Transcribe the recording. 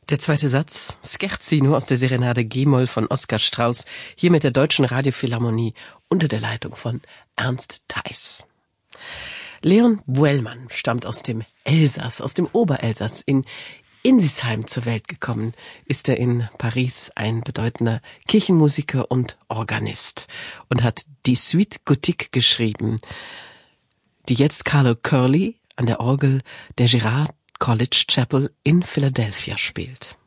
Der zweite Satz, Scherzino aus der Serenade G-Moll von Oskar Strauß, hier mit der Deutschen Radiophilharmonie unter der Leitung von Ernst Theis. Leon Buellmann stammt aus dem Elsass, aus dem Oberelsass. In Insisheim zur Welt gekommen ist er in Paris ein bedeutender Kirchenmusiker und Organist und hat die Suite Gothique geschrieben, die jetzt Carlo Curley an der Orgel der Girard College Chapel in Philadelphia spielt.